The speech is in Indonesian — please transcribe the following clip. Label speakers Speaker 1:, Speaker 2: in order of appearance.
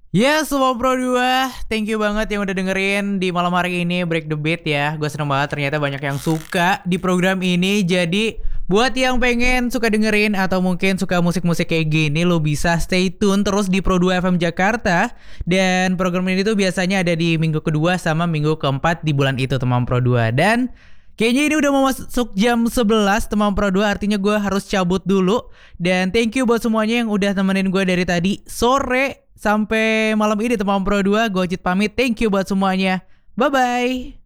Speaker 1: Ya, semua Pro 2, thank you banget yang udah dengerin di malam hari ini Break the Beat ya. Gue seneng banget ternyata banyak yang suka di program ini. Jadi buat yang pengen suka dengerin atau mungkin suka musik-musik kayak gini, lo bisa stay tune terus di Pro 2 FM Jakarta. Dan program ini tuh biasanya ada di minggu kedua sama minggu keempat di bulan itu, teman Pro 2. Dan kayaknya ini udah mau masuk jam 11 teman Pro 2, artinya gue harus cabut dulu. Dan thank you buat semuanya yang udah temenin gue dari tadi sore sampai malam ini teman Pro 2. Gue Cid pamit, thank you buat semuanya. Bye-bye.